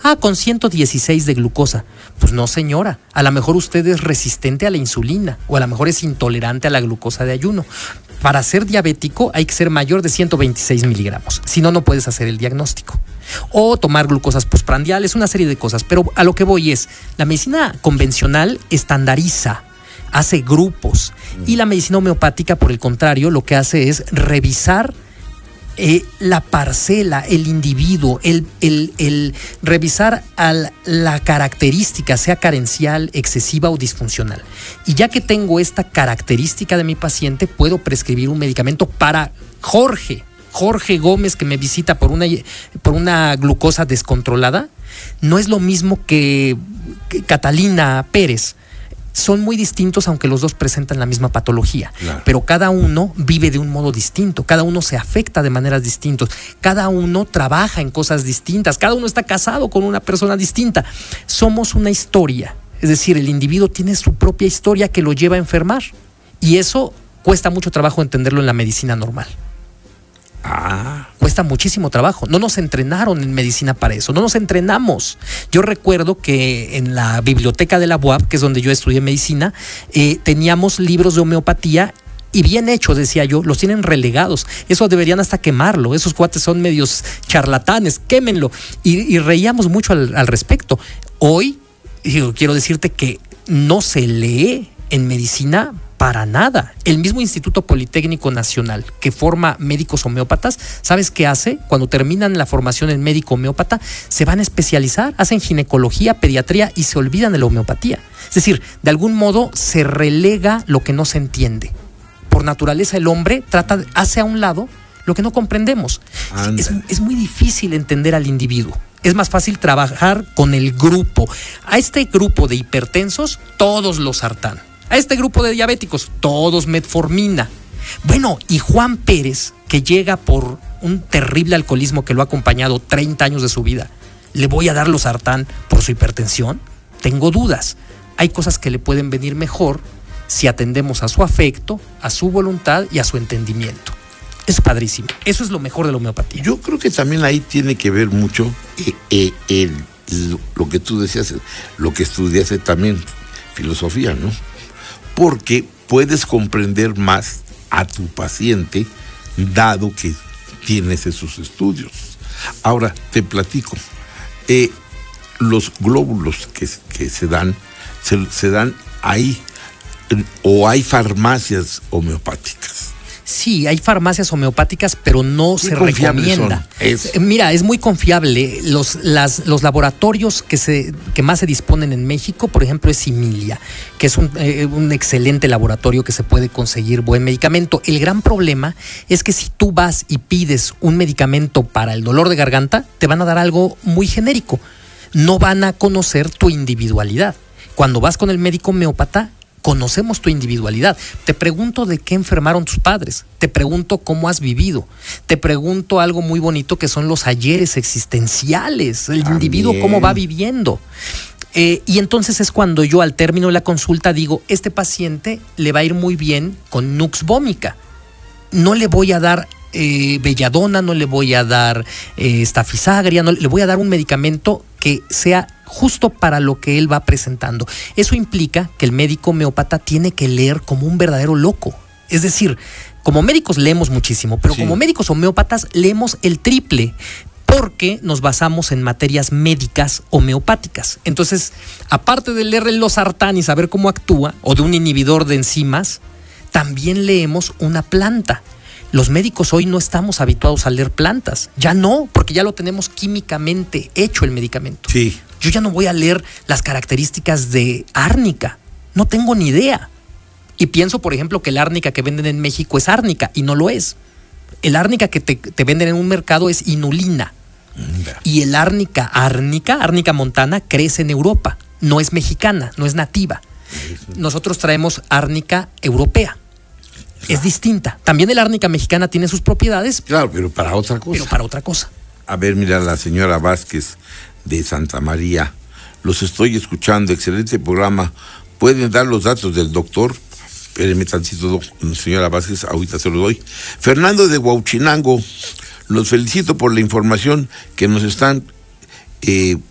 con 116 de glucosa. Pues no, señora, a lo mejor usted es resistente a la insulina o a lo mejor es intolerante a la glucosa de ayuno. Para ser diabético hay que ser mayor de 126 miligramos, si no, no puedes hacer el diagnóstico. O tomar glucosas postprandiales, una serie de cosas. Pero a lo que voy es, la medicina convencional estandariza, hace grupos, y la medicina homeopática, por el contrario, lo que hace es revisar la parcela, el individuo, el revisar la característica, sea carencial, excesiva o disfuncional. Y ya que tengo esta característica de mi paciente, puedo prescribir un medicamento para Jorge Gómez, que me visita por una glucosa descontrolada. No es lo mismo que Catalina Pérez. Son muy distintos, aunque los dos presentan la misma patología. Claro. Pero cada uno vive de un modo distinto, cada uno se afecta de maneras distintas, cada uno trabaja en cosas distintas, cada uno está casado con una persona distinta. Somos una historia, es decir, el individuo tiene su propia historia que lo lleva a enfermar, y eso cuesta mucho trabajo entenderlo en la medicina normal. Cuesta muchísimo trabajo. No nos entrenaron en medicina para eso, no nos entrenamos. Yo recuerdo que en la biblioteca de la UAP, que es donde yo estudié medicina, teníamos libros de homeopatía y bien hechos, decía yo, los tienen relegados. Eso deberían hasta quemarlo. Esos cuates son medios charlatanes, quémenlo. Y reíamos mucho al respecto. Hoy, quiero decirte que no se lee en medicina para nada. El mismo Instituto Politécnico Nacional, que forma médicos homeópatas, ¿sabes qué hace? Cuando terminan la formación en médico homeópata, se van a especializar, hacen ginecología, pediatría y se olvidan de la homeopatía. Es decir, de algún modo se relega lo que no se entiende. Por naturaleza el hombre hace a un lado lo que no comprendemos. Es muy difícil entender al individuo. Es más fácil trabajar con el grupo. A este grupo de hipertensos, todos los sartán. A este grupo de diabéticos, todos metformina. Bueno, y Juan Pérez, que llega por un terrible alcoholismo que lo ha acompañado 30 años de su vida, ¿le voy a dar los sartán por su hipertensión? Tengo dudas. Hay cosas que le pueden venir mejor si atendemos a su afecto, a su voluntad y a su entendimiento. Es padrísimo. Eso es lo mejor de la homeopatía. Yo creo que también ahí tiene que ver mucho lo que tú decías, lo que estudiaste también, filosofía, ¿no? Porque puedes comprender más a tu paciente dado que tienes esos estudios. Ahora, te platico. Los glóbulos que se dan ahí, o hay farmacias homeopáticas. Sí, hay farmacias homeopáticas, pero no se recomienda. Mira, es muy confiable. Los laboratorios que más se disponen en México, por ejemplo, es Similia, que es un excelente laboratorio que se puede conseguir buen medicamento. El gran problema es que si tú vas y pides un medicamento para el dolor de garganta, te van a dar algo muy genérico. No van a conocer tu individualidad. Cuando vas con el médico homeópata, conocemos tu individualidad. Te pregunto de qué enfermaron tus padres. Te pregunto cómo has vivido. Te pregunto algo muy bonito que son los ayeres existenciales. El individuo cómo va viviendo. Y entonces es cuando yo al término de la consulta digo, este paciente le va a ir muy bien con Nux vomica. No le voy a dar belladona, no le voy a dar stafisagria, no, le voy a dar un medicamento que sea justo para lo que él va presentando. Eso implica que el médico homeópata tiene que leer como un verdadero loco. Es decir, como médicos leemos muchísimo, pero como médicos homeópatas leemos el triple, porque nos basamos en materias médicas homeopáticas. Entonces, aparte de leer el losartán y saber cómo actúa, o de un inhibidor de enzimas, también leemos una planta. Los médicos hoy no estamos habituados a leer plantas. Ya no, porque ya lo tenemos químicamente hecho el medicamento. Sí. Yo ya no voy a leer las características de árnica. No tengo ni idea. Y pienso, por ejemplo, que el árnica que venden en México es árnica, y no lo es. El árnica que te venden en un mercado es inulina. Y el árnica montana, crece en Europa. No es mexicana, no es nativa. Nosotros traemos árnica europea. Es distinta. También el árnica mexicana tiene sus propiedades. Claro, pero para otra cosa. A ver, mira, la señora Vázquez de Santa María. Los estoy escuchando. Excelente programa. ¿Pueden dar los datos del doctor? Espéreme tantito, señora Vázquez. Ahorita se lo doy. Fernando de Huauchinango. Los felicito por la información que nos están